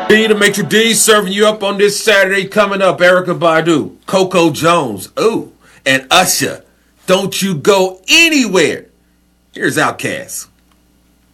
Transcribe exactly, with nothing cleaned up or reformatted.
D, the Maitre D, serving you up on this Saturday. Coming up, Erykah Badu, Coco Jones, ooh, and Usher. Don't you go anywhere. Here's Outkast.